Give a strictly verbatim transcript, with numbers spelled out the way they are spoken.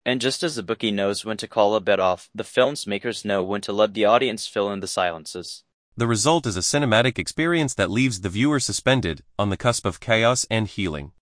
And just as the bookie knows when to call a bet off, the film's makers know when to let the audience fill in the silences. The result is a cinematic experience that leaves the viewer suspended, on the cusp of chaos and healing.